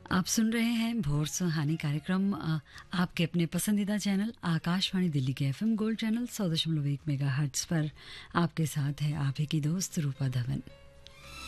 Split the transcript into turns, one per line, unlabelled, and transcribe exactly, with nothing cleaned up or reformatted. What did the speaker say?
आप सुन रहे हैं भोर सुहानी कार्यक्रम अ, आपके अपने पसंदीदा चैनल आकाशवाणी दिल्ली के एफएम गोल्ड चैनल सौ दशमलव एक मेगा हर्ट्स पर। आपके साथ है आप ही की दोस्त रूपा धवन।